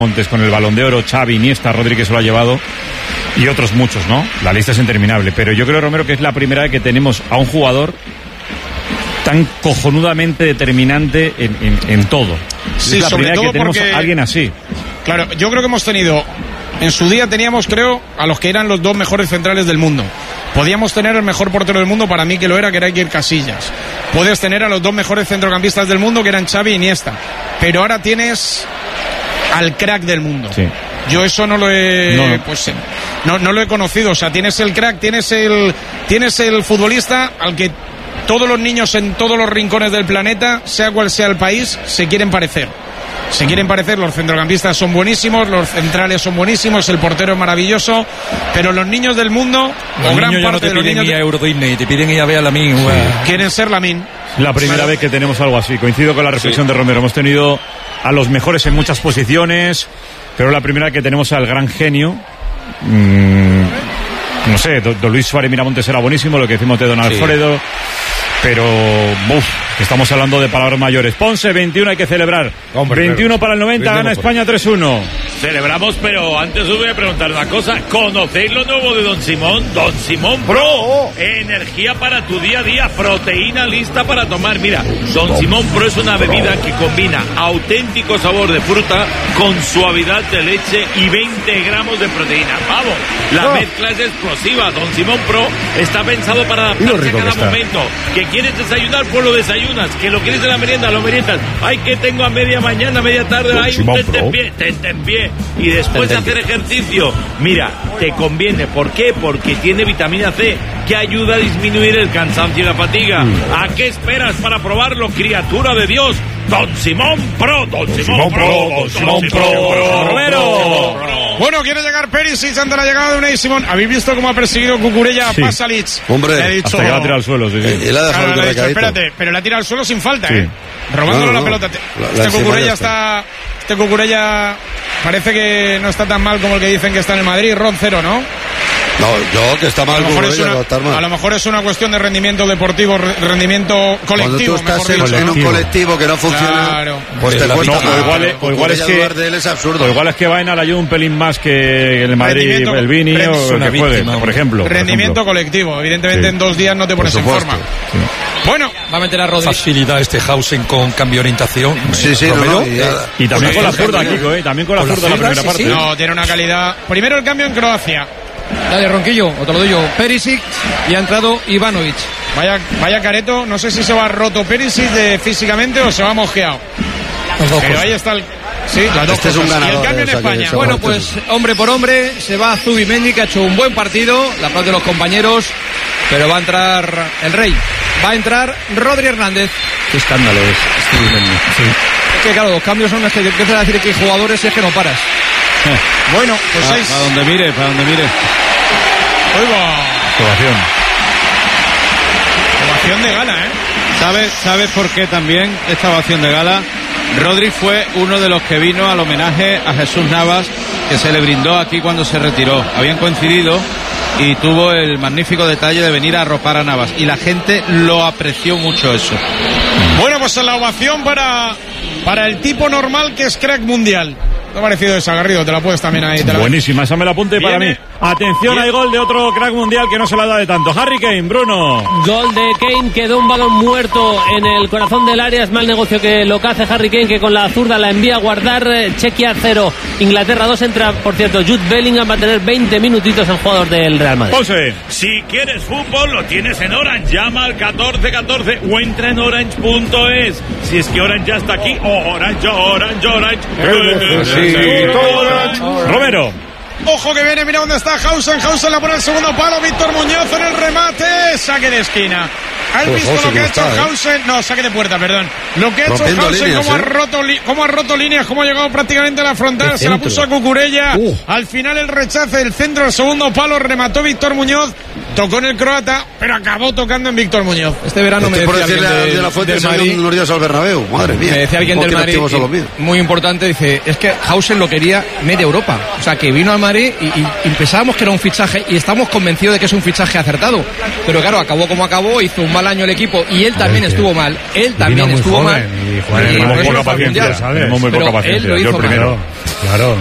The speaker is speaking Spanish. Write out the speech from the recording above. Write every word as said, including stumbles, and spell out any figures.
Montes con el Balón de Oro, Xavi, Iniesta, Rodri que se lo ha llevado y otros muchos, ¿no? La lista es interminable, pero yo creo, Romero, que es la primera vez que tenemos a un jugador tan cojonudamente determinante en, en, en todo. Sí, es la sobre primera todo vez que tenemos porque, a alguien así. Claro, yo creo que hemos tenido, en su día teníamos, creo, a los que eran los dos mejores centrales del mundo. Podíamos tener el mejor portero del mundo, para mí que lo era, que era Iker Casillas. Puedes tener a los dos mejores centrocampistas del mundo, que eran Xavi y Iniesta. Pero ahora tienes al crack del mundo. Sí. Yo eso no lo he no, no. pues no, no lo he conocido. O sea, tienes el crack, tienes el tienes el futbolista al que todos los niños en todos los rincones del planeta, sea cual sea el país, se quieren parecer. Se quieren parecer, los centrocampistas son buenísimos, los centrales son buenísimos, el portero es maravilloso, pero los niños del mundo, los o gran niños parte no te de los piden niños ir a Euro Disney, te piden ir a ver a Lamine, sí. Quieren ser Lamine. La primera Claro. vez que tenemos algo así. Coincido con la reflexión sí. de Romero. Hemos tenido a los mejores en muchas posiciones, pero la primera vez que tenemos al gran genio. Mmm, no sé, don Luis Suárez Miramontes era buenísimo, lo que decimos de Don Alfredo. Sí. Pero, uff, estamos hablando de palabras mayores. Ponce, veintiuno hay que celebrar. Hombre, veintiuno para el noventa, gana España tres uno. Celebramos, pero antes os voy a preguntar una cosa. ¿Conocéis lo nuevo de Don Simón? Don Simón Pro. Oh. Energía para tu día a día. Proteína lista para tomar. Mira, Don Simón Pro es una bebida que combina auténtico sabor de fruta con suavidad de leche y veinte gramos de proteína. Vamos, la oh. mezcla es explosiva. Don Simón Pro está pensado para adaptarse a cada momento. Que quieres desayunar, pues lo desayunas. Que lo quieres de la merienda, lo meriendas. Ay, que tengo a media mañana, a media tarde. Ay, un tentempié, tentempié. Y después de hacer ejercicio, mira, te conviene. ¿Por qué? Porque tiene vitamina C, que ayuda a disminuir el cansancio y la fatiga. ¿A qué esperas para probarlo, criatura de Dios? Don Simón Pro, Don Simón Pro, Don Simón Pro, Romero. Bueno, quiere llegar Perisic ante la llegada de Unai Simón. ¿Habéis visto cómo ha perseguido Cucurella a sí. Pasalic? Hombre, le ha dicho, hasta que la ha tirado al suelo, sí, sí. Y, y la ha dejado claro, le ha dicho, espérate, pero la ha tirado al suelo sin falta, sí. ¿eh? Robándole no, no, la pelota. La, este la Cucurella está... Este Cucurella parece que no está tan mal como el que dicen que está en el Madrid. Ron cero, ¿no? No, yo que está mal, a, es una, no mal. A lo mejor es una cuestión de rendimiento deportivo, rendimiento colectivo. Cuando tú estás en, dicho, en un colectivo que no funciona, claro. pues te cuesta. No, o igual, es, o igual es que de él es absurdo. O igual es que Baena le ayuda un pelín más que el Madrid, el Vini o el que juegue, por ejemplo. Rendimiento por ejemplo. colectivo. Evidentemente sí. en dos días no te pones en forma. Sí. Bueno, va a meter a Rodri. Facilidad este Hausen con cambio de orientación. Sí, sí, no, no, y, y también con la zurda, Kiko, ¿eh? También con la zurda la primera parte. No, tiene una calidad. Primero el cambio en Croacia. Dale, Ronquillo, o te lo doy yo. Perisic y ha entrado Ivanovic. Vaya, vaya careto, no sé si se va roto Perisic de, físicamente o se va mosqueado. Pero ahí está el... Sí, las dos este cosas. Es un ganador, y el cambio en España. Bueno, pues hombre por hombre se va Zubimendi, que ha hecho un buen partido, la parte de los compañeros, pero va a entrar el Rey. Va a entrar Rodri Hernández. Qué escándalo es Zubimendi. Sí. Es que claro, los cambios son los que empiezan a decir que hay jugadores y es que no paras. Eh. Bueno, pues para, seis. Para donde mire, para donde mire. Oiga. Ovación. Ovación de gala, ¿eh? ¿Sabes, ¿Sabes por qué también esta ovación de gala? Rodri fue uno de los que vino al homenaje a Jesús Navas, que se le brindó aquí cuando se retiró. Habían coincidido y tuvo el magnífico detalle de venir a arropar a Navas. Y la gente lo apreció mucho eso. Bueno, pues la ovación para, para el tipo normal que es crack mundial. ¿Te ha parecido esa, Garrido? Te la puedes también ahí. Te la... Buenísima, esa me la apunte para mí. Atención, hay gol de otro crack mundial que no se la da de tanto. Harry Kane, Bruno. Gol de Kane, quedó un balón muerto en el corazón del área. Es mal negocio que lo que hace Harry Kane, que con la zurda la envía a guardar. Chequia cero, Inglaterra dos. Entra, por cierto, Jude Bellingham va a tener veinte minutitos el jugador del Real Madrid. Ponce. Si quieres fútbol, lo tienes en Orange. Llama al catorce catorce o entra en orange punto es. Si es que Orange ya está aquí. Orange, Orange, Orange. Sí. Romero. Ojo que viene, mira dónde está Hausen. Hausen la pone el segundo palo. Víctor Muñoz en el remate. Saque de esquina. ¿Has pues visto lo que ha hecho está, Hausen? ¿eh? No, saque de puerta, perdón. Lo que ha hecho Hausen, cómo, ¿eh? ha roto li- cómo ha roto líneas, cómo ha llegado prácticamente a la frontal. Se la puso a Cucurella. Uh. Al final el rechace, el centro, el segundo palo. Remató Víctor Muñoz. tocó en el croata, pero acabó tocando en Víctor Muñoz. Este verano Este me por decía decirle alguien a del, de la Fuente del se ha ido Madrid, unos días al Bernabéu, madre mía. me decía alguien Un del poquito Madrid, activos son los míos. muy importante, dice, es que Hausen lo quería media Europa. O sea, que vino al Madrid y, y, y pensábamos que era un fichaje y estamos convencidos de que es un fichaje acertado. Pero claro, acabó como acabó, hizo un mal año el equipo y él también estuvo mal. Él también estuvo mal. Y Juan, Y tenemos por eso poca fue al paciencia, Mundial. ¿sabes? Tenemos muy Pero poca él paciencia. lo Yo hizo el primero. mal. Claro.